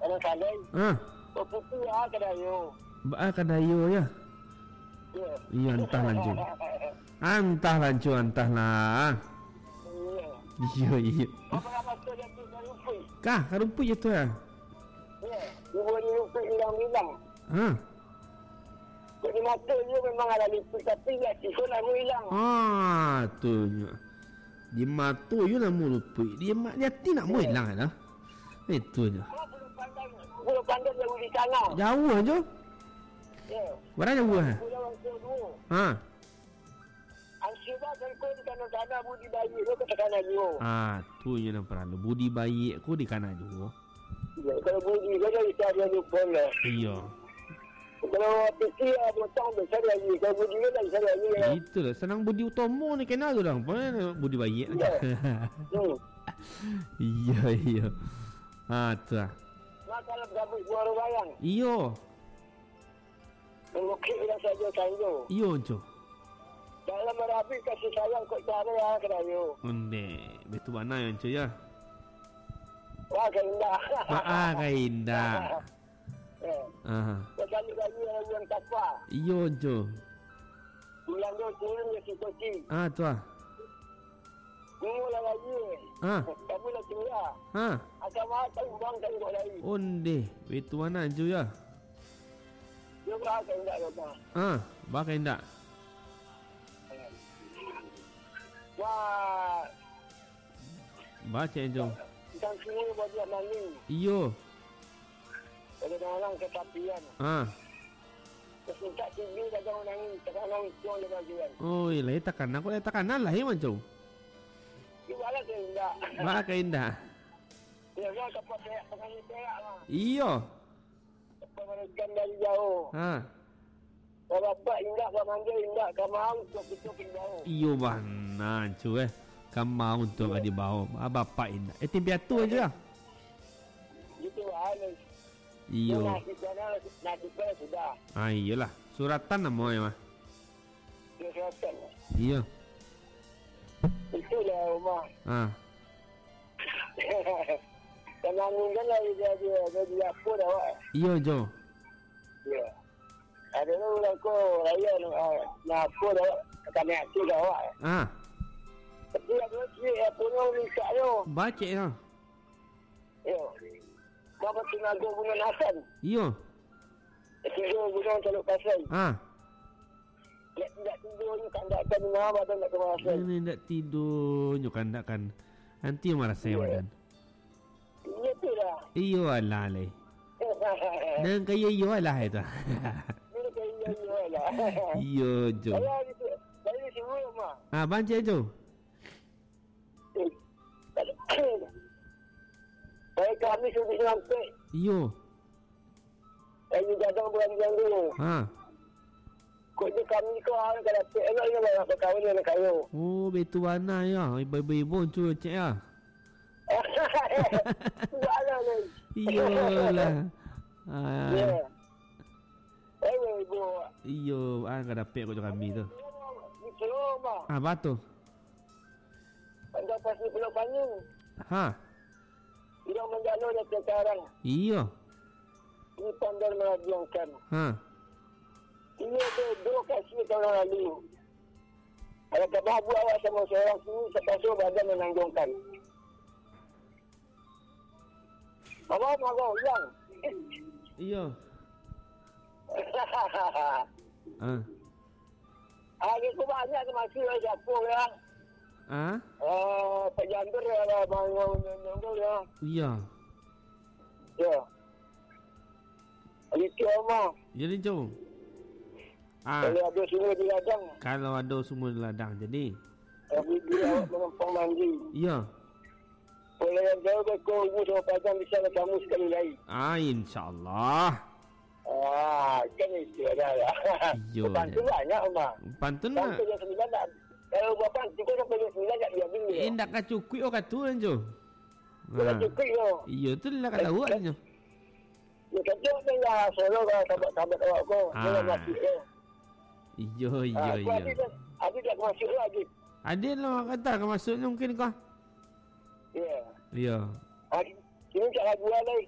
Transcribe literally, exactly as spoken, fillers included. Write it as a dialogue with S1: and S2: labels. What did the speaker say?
S1: Ada kadai.
S2: Ha.
S1: Oh, putih ah kadayo.
S2: Ba kadayo ya.
S1: Ya.
S2: Iya entah lanjut. Antah lanjut antahlah.
S1: Iya.
S2: Iya iya.
S1: Apa nama tu dia tu rumput?
S2: Kah karumpu je tu ya.
S1: Ya. Dua ni rumput hilang-hilang.
S2: Ha.
S1: Kau di mata dia memang ada liput tapi ya sifat lagu hilang.
S2: Ah tu nya. Di mata you nak mulupi. Dia mak dia ti nak mu hilang dah. Itu je.
S1: Kau belum pandai. Belum pandai jauh di sana.
S2: Jauh aja.
S1: Ya.
S2: Berapa jauh ah?
S1: Kau jauh ke dua.
S2: Ha.
S1: Ansyiba kan kau di kanan-kanan budi bayi tu ke kanan dia.
S2: Ah, tu je nak perlu. Budi bayi aku di kanan juga.
S1: Ya, kalau budi kau jadi cari dia boleh.
S2: Iya.
S1: Kalau fikir apa tahu besar lagi. Kalau budi dia tak besar lagi.
S2: Itulah senang budi utama ni kenal tu dah. Mana budi bayi.
S1: Ya. Hmm.
S2: Iya iya. Ha tu lah.
S1: Nak kalau berapa dua orang bayang.
S2: Iyo.
S1: Mengukir dah saja kayu.
S2: Iyo jo.
S1: Dalam merapi kasih sayang kau cara ya kayu.
S2: Onde, betul mana yang cuy ya?
S1: Wah keindah.
S2: Ah, keindah.
S1: Eh.
S2: Ah.
S1: Kali-kali yang takwa.
S2: Iyo jo.
S1: Bulan dua turun dia si koci.
S2: Ah tu ah.
S1: Mula lagi.
S2: Ah.
S1: Kamu nak cura.
S2: Ha.
S1: Agama tahu bang kan kau lagi.
S2: Onde, betul mana cuy ya?
S1: Dia berapa keindah kau.
S2: Ah, ba keindah.
S1: Wah.
S2: Baca jo.
S1: Dan semua buat dia maling.
S2: Iyo.
S1: Ada orang ketapian.
S2: Ah.
S1: Kesintak T V kadang nangis. Kadang nangis tuan dia bagian.
S2: Oh, ilai takkan aku ilai takkan lah ya macam.
S1: Dia malah keindah.
S2: Ba keindah.
S1: Dia kan kapal perak. Penganyi perak lah.
S2: Iyo.
S1: Pemerikan dari jauh.
S2: Ha.
S1: Kalau bapak indah, kalau manja indah. Kalau mahu, tu kita jauh.
S2: Iyo bana cuy eh. Kamu mau untuk di bawah. Ah bapak ini. Eh timpiat tu aja.
S1: Gitu lah.
S2: Iyo.
S1: Nasi sana, nasi sana sudah.
S2: Ah iyalah. Suratan nama ya mah.
S1: Dia selesai.
S2: Iyo.
S1: Itulah rumah.
S2: Ah.
S1: Tenang kan lagi dia dia dia dia apa dah awak.
S2: Iyo jo.
S1: Ya. Ada orang ko raya nak apa dah kata nak tu dah awak.
S2: Ah.
S1: Tapi ada si apa ni risak yo.
S2: Baca ya.
S1: Yo. Bapa tenaga guna nasan.
S2: Iyo.
S1: Tidur guna teluk pasai.
S2: Ah.
S1: Tidak tidak tidur ni kandakan ni mana badan nak kemana.
S2: Ini tidak tidur nyo kandakan. Nanti marah saya badan.
S1: Iya tu lah.
S2: Iyo alah le. Dan kaya iyo alah itu.
S1: Ini kaya iya lah.
S2: Iyo jo.
S1: Saya itu, saya di sini rumah.
S2: Ah baca jo.
S1: Saya kami sudah sampai.
S2: Iyo.
S1: Saya datang bulan-bulan dulu.
S2: Ha.
S1: Kau tu kami kau orang kalau elok ni lah berkahwin dengan kayu.
S2: Oh betul mana ya. Ibu-ibu cuy cek ya.
S1: Buatlah ni.
S2: Iyalah. Ah.
S1: Ya. Eh ibu.
S2: Iyo, ah enggak dapat kau kami tu.
S1: Di rumah.
S2: Ah batu.
S1: Anda pasti pulau Panjang.
S2: Ha.
S1: Dia menjalur dia sekarang.
S2: Iyo.
S1: Ini pandai melajukan.
S2: Ha.
S1: Ini ada dua kasih tahun lalu. Kalau kebah buat awak sama seorang sini, sepasuk badan menanggungkan. Apa mau yang?
S2: Iyo. Ah.
S1: Ah, itu banyak tu masih ada dapur ya.
S2: Ah?
S1: Eh, pejantur ya, bangun nunggu ya.
S2: Iya.
S1: Ya. Itu apa?
S2: Jadi jom. Ah.
S1: Kalau ada semua di ladang.
S2: Kalau ada semua di ladang jadi.
S1: Tapi dia awak menumpang mandi.
S2: Iya.
S1: Boleh yang jauh berkau ibu sama padan bisa kamu sekali lagi.
S2: Ah, insyaAllah.
S1: Ah, kan itu ada ya.
S2: Iyo.
S1: Bantu banyak, Umar.
S2: Pantun
S1: Bantu
S2: lah.
S1: yang sembilan tak. Kalau bapak juga sampai yang sembilan tak dia beli.
S2: Eh, nak kat cukup oh kat tu kan jo.
S1: Dia cukup yo.
S2: Iyo tu lah kat lawa kan jo.
S1: Dia kata dia dah solo kalau sahabat-sahabat awak ko. Dia
S2: Ah.
S1: masuk yo.
S2: Iyo, iyo,
S1: Ah,
S2: iyo.
S1: Ada dia masuk lagi.
S2: Ada lah kata kau masuk ni mungkin kau.
S1: Ya.
S2: Iya.
S1: Ah, ini tak lagu lagi.